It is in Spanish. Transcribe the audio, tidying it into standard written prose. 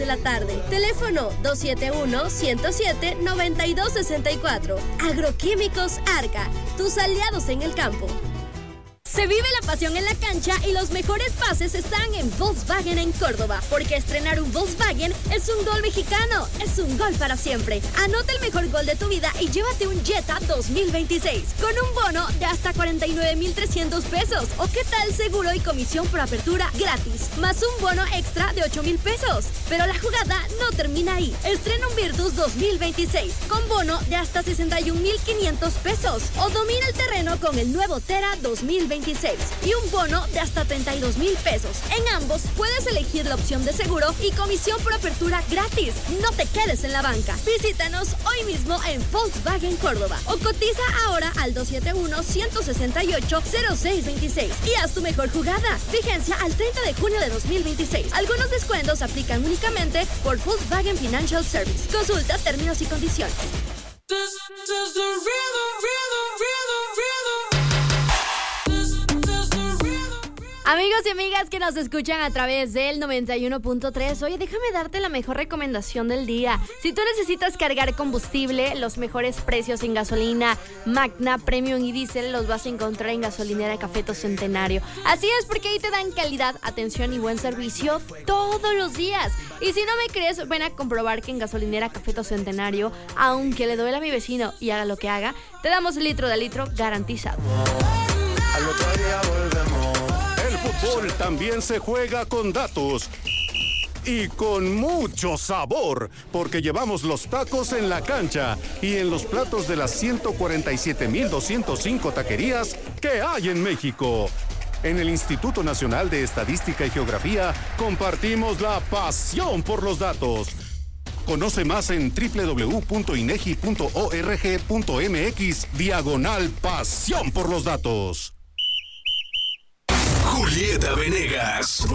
de la tarde. Teléfono 271-107-9264. Agroquímicos Arca, tus aliados en el campo. Se vive la pasión en la cancha y los mejores pases están en Volkswagen en Córdoba, porque estrenar un Volkswagen es un gol mexicano, es un gol para siempre. Anota el mejor gol de tu vida y llévate un Jetta 2026 con un bono de hasta 49,300 pesos. ¿O qué tal seguro y comisión por apertura gratis? Más un bono extra de 8,000 pesos. Pero la jugada no termina ahí. Estrena un Virtus 2026 con bono de hasta 61,500 pesos. O domina el terreno con el nuevo Tera 2026 y un bono de hasta 32,000 pesos. En ambos puedes elegir la opción de seguro y comisión por apertura gratis. No te quedes en la banca. Visítanos hoy mismo en Volkswagen Córdoba o cotiza ahora al 271-168-0626 y haz tu mejor jugada. Vigencia al 30 de junio de 2026. Algunos descuentos aplican únicamente por Volkswagen Financial Service. Consulta términos y condiciones. Amigos y amigas que nos escuchan a través del 91.3, oye, déjame darte la mejor recomendación del día. Si tú necesitas cargar combustible, los mejores precios en gasolina Magna, Premium y Diesel los vas a encontrar en Gasolinera Cafeto Centenario. Así es, porque ahí te dan calidad, atención y buen servicio todos los días. Y si no me crees, ven a comprobar que en Gasolinera Cafeto Centenario, aunque le duela a mi vecino y haga lo que haga, te damos litro de litro garantizado. Al otro día volvemos. El fútbol también se juega con datos y con mucho sabor, porque llevamos los tacos en la cancha y en los platos de las 147,205 taquerías que hay en México. En el Instituto Nacional de Estadística y Geografía compartimos la pasión por los datos. Conoce más en www.inegi.org.mx/pasión por los datos. Julieta Venegas.